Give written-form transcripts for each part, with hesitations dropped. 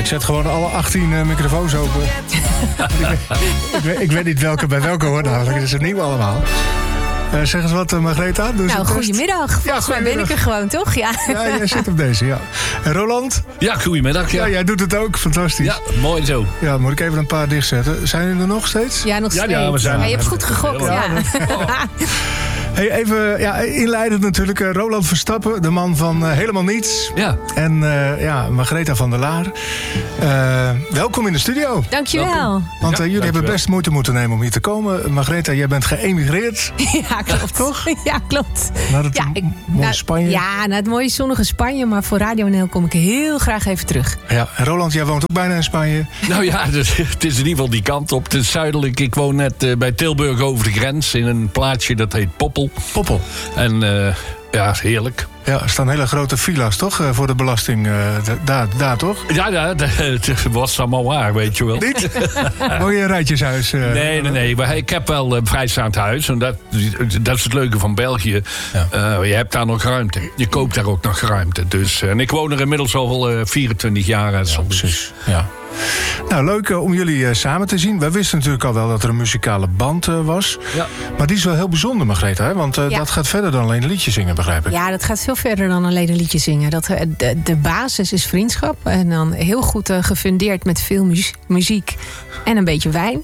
zet gewoon alle 18 microfoons open. ik weet niet welke bij welke hoor namelijk. Het is het nieuw allemaal. Zeg eens wat, Margreta. Goedemiddag. Volgens mij ben ik er gewoon, toch? Ja, jij zit op deze, ja. En Roland? Ja, goedemiddag. Ja, jij doet het ook. Fantastisch. Ja, mooi zo. Ja, moet ik even een paar dichtzetten. Zijn jullie er nog steeds? Ja, nog steeds. Ja, we zijn je hebt goed gegokt, ja. Hey, even inleidend natuurlijk. Roland Verstappen, de man van helemaal niets. Ja. En Margreta van der Laar. Welkom in de studio. Dankjewel. Want jullie hebben best moeite moeten nemen om hier te komen. Margreta, jij bent geëmigreerd. Ja, klopt. Toch? Ja, klopt. Naar het mooie Spanje. Ja, naar het mooie zonnige Spanje. Maar voor Radio NL kom ik heel graag even terug. Ja, en Roland, jij woont ook bijna in Spanje. Nou ja, dus, het is in ieder geval die kant op. Het is zuidelijk. Ik woon net bij Tilburg over de grens. In een plaatsje dat heet Poppel. En ja, heerlijk. Ja, er staan hele grote villa's, toch? Voor de belasting. Daar toch? Ja, het was allemaal waar, weet je wel. Niet? Woon je een rijtjeshuis? Nee. Maar ik heb wel een vrijstaand huis. En dat is het leuke van België. Ja. Je hebt daar nog ruimte. Je koopt daar ook nog ruimte. Dus, en ik woon er inmiddels al 24 jaar. Ja, precies. Ja. Nou, leuk om jullie samen te zien. Wij wisten natuurlijk al wel dat er een muzikale band was. Ja. Maar die is wel heel bijzonder, Margreta. Hè? Want dat gaat verder dan alleen een liedje zingen, begrijp ik. Ja, dat gaat veel verder dan alleen een liedje zingen. De basis is vriendschap. En dan heel goed gefundeerd met veel muziek. En een beetje wijn.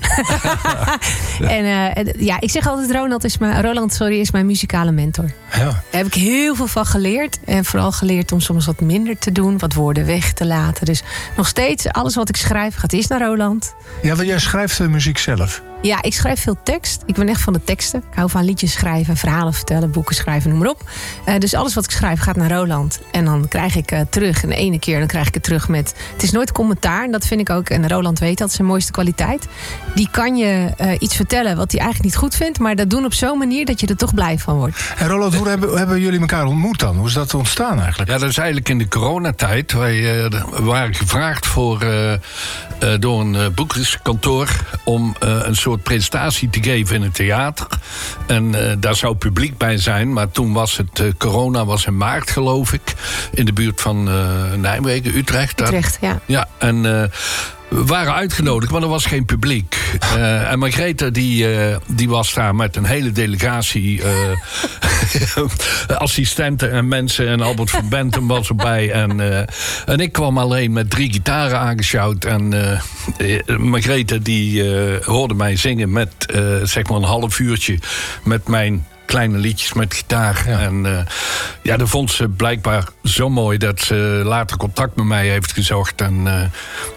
Ik zeg altijd, Roland is mijn muzikale mentor. Ja. Daar heb ik heel veel van geleerd. En vooral geleerd om soms wat minder te doen. Wat woorden weg te laten. Dus nog steeds, alles wat ik schrijf gaat eerst naar Roland. Ja, want jij schrijft de muziek zelf. Ja, ik schrijf veel tekst. Ik ben echt van de teksten. Ik hou van liedjes schrijven, verhalen vertellen, boeken schrijven, noem maar op. Dus alles wat ik schrijf gaat naar Roland. En dan krijg ik terug. En de ene keer dan krijg ik het terug met... Het is nooit commentaar. En dat vind ik ook. En Roland weet dat. Zijn mooiste kwaliteit. Die kan je iets vertellen wat hij eigenlijk niet goed vindt. Maar dat doen op zo'n manier dat je er toch blij van wordt. En Roland, hoe hebben jullie elkaar ontmoet dan? Hoe is dat ontstaan eigenlijk? Ja, dat is eigenlijk in de coronatijd. Wij waren gevraagd door een boekerskantoor om een soort presentatie te geven in het theater. En daar zou publiek bij zijn. Maar toen was het corona, was in maart geloof ik. In de buurt van Nijmegen, Utrecht. Utrecht, ja. Ja, en... we waren uitgenodigd, maar er was geen publiek. En Margreta die was daar met een hele delegatie assistenten en mensen. En Albert van Bentum was erbij. En ik kwam alleen met 3 gitaren aangeschouwd. En Margreta die hoorde mij zingen met zeg maar een half uurtje met mijn kleine liedjes met gitaar. Ja. En dat vond ze blijkbaar zo mooi dat ze later contact met mij heeft gezocht. En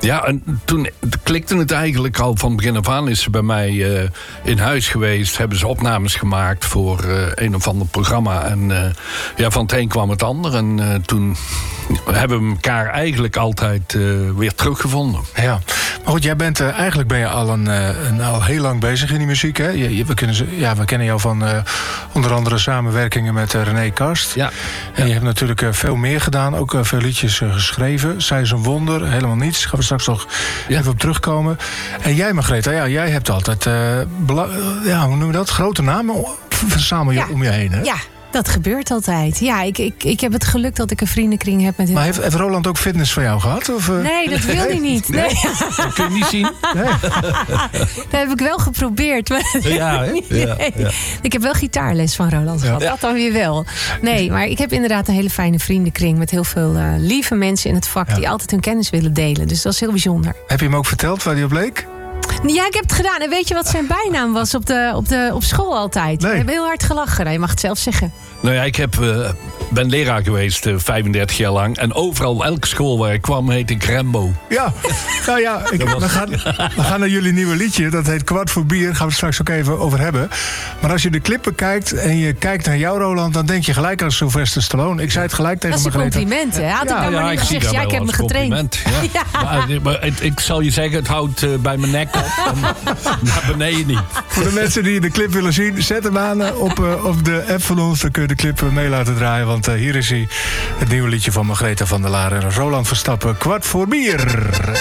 toen klikte het eigenlijk al van begin af aan. Is ze bij mij in huis geweest. Hebben ze opnames gemaakt voor een of ander programma. En van het een kwam het ander. En toen hebben we elkaar eigenlijk altijd weer teruggevonden. Ja, maar goed, jij bent eigenlijk ben je al heel lang bezig in die muziek. Hè? We kennen jou van onder andere samenwerkingen met René Karst. Ja. En je hebt natuurlijk veel meer gedaan. Ook veel liedjes geschreven. Zij is een wonder, helemaal niets. Gaan we straks nog even op terugkomen. En jij, Margreta, jij hebt altijd hoe noem je dat? Grote namen verzamel je om je heen, hè? Ja. Dat gebeurt altijd. Ja, ik heb het geluk dat ik een vriendenkring heb met... Maar heeft Roland ook fitness van jou gehad? Of? Nee, dat wil hij niet. Nee. Dat kun je niet zien. Nee. Dat heb ik wel geprobeerd. Maar ja, hè? Ja. Ik heb wel gitaarles van Roland gehad. Dat dan weer wel. Nee, maar ik heb inderdaad een hele fijne vriendenkring... met heel veel lieve mensen in het vak... die altijd hun kennis willen delen. Dus dat is heel bijzonder. Heb je hem ook verteld waar hij op leek? Ja, ik heb het gedaan. En weet je wat zijn bijnaam was op school altijd? Nee. We hebben heel hard gelachen. Je mag het zelf zeggen. Nou ja, ik ben leraar geweest 35 jaar lang. En overal, elke school waar ik kwam, heette ik Rembo. Ja, nou ja, we gaan naar jullie nieuwe liedje. Dat heet Kwart voor Bier. Daar gaan we het straks ook even over hebben. Maar als je de clippen kijkt en je kijkt naar jou, Roland... dan denk je gelijk aan Sylvester Stallone. Ik zei het gelijk tegen Margreta. Dat is een compliment, hè? Had ik nou maar niet gezegd, ik heb me getraind. Ja. Maar ik zal je zeggen, het houdt bij mijn nek op. En naar beneden niet. Voor de mensen die de clip willen zien, zet hem aan op de app van ons. Dan kun je de clip mee laten draaien. Want hier is hij, het nieuwe liedje van Margreta van der Laar en Roland Verstappen. Kwart voor Bier.